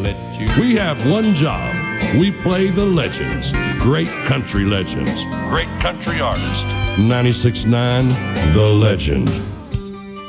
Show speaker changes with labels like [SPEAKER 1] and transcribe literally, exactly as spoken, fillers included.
[SPEAKER 1] let you.
[SPEAKER 2] We have one job. We play the legends. Great country legends. Great country artists. ninety-six point nine The Legend.